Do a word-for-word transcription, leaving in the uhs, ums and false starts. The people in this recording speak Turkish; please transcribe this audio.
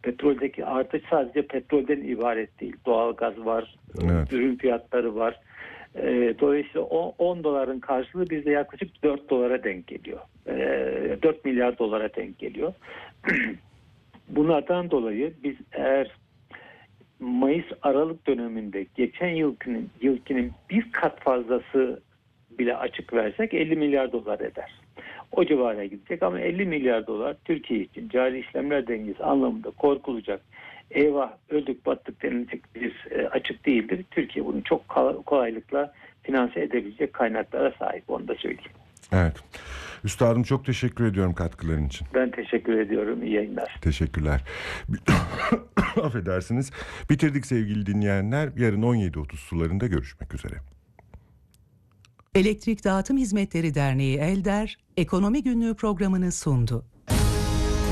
petroldeki artış sadece petrolden ibaret değil. Doğalgaz var, evet. Ürün fiyatları var. E, dolayısıyla on doların karşılığı bizde yaklaşık dört dolara denk geliyor. E, dört milyar dolara denk geliyor. Bunlardan dolayı biz eğer Mayıs-Aralık döneminde geçen yılkinin, yılkinin bir kat fazlası bile açık versek elli milyar dolar eder. O civara gidecek ama elli milyar dolar Türkiye için cari işlemler dengesi anlamında korkulacak. Eyvah öldük battık denilecek bir e, açık değildir. Türkiye bunu çok kolaylıkla finanse edebilecek kaynaklara sahip, onu da söyleyeyim. Evet. Üstadım çok teşekkür ediyorum katkıların için. Ben teşekkür ediyorum. İyi yayınlar. Teşekkürler. Affedersiniz. Bitirdik sevgili dinleyenler. Yarın on yedi otuz sularında görüşmek üzere. Elektrik Dağıtım Hizmetleri Derneği Elder, Ekonomi Günlüğü programını sundu.